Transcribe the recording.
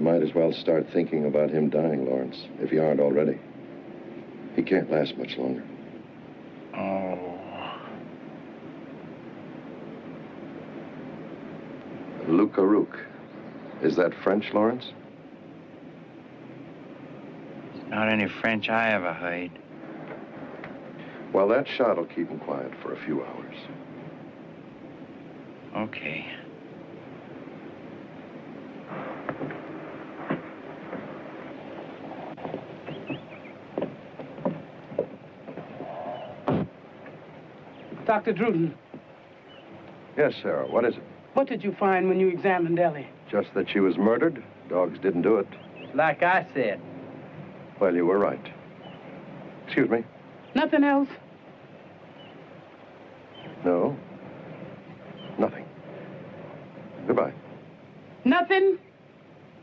might as well start thinking about him dying, Lawrence, if you aren't already. He can't last much longer. Oh. Luke. Is that French, Lawrence? Not any French I ever heard. Well, that shot'll keep him quiet for a few hours. Okay. Dr. Druden. Yes, Sarah, what is it? What did you find when you examined Ellie? Just that she was murdered. Dogs didn't do it. Like I said. Well, you were right. Excuse me. Nothing else? No. Nothing. Goodbye. Nothing?